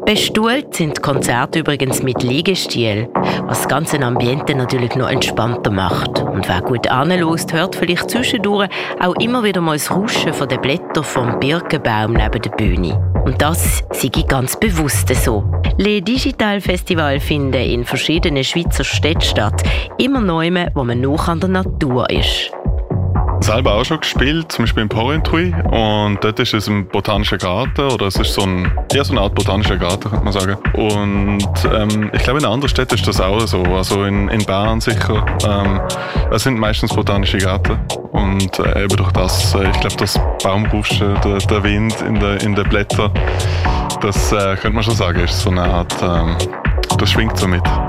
Bestuhlt sind die Konzerte übrigens mit Liegestiel, was das ganze Ambiente natürlich noch entspannter macht. Und wer gut anhört, hört vielleicht zwischendurch auch immer wieder mal das Rauschen von den Blättern vom Birkenbaum neben der Bühne. Und das sei ganz bewusst so. Les Digital Festival finden in verschiedenen Schweizer Städten statt, immer neu, wo man noch an der Natur ist. Selber auch schon gespielt, zum Beispiel in Porrentruy, und dort ist es ein botanischer Garten, oder es ist so eine Art botanischer Garten, könnte man sagen. Und ich glaube, in anderen Städten ist das auch so, also in Bern sicher. Es sind meistens botanische Gärten, und eben durch das, ich glaube, das Baumrauschen, der Wind in den Blättern, das könnte man schon sagen, ist so eine Art, das schwingt so mit.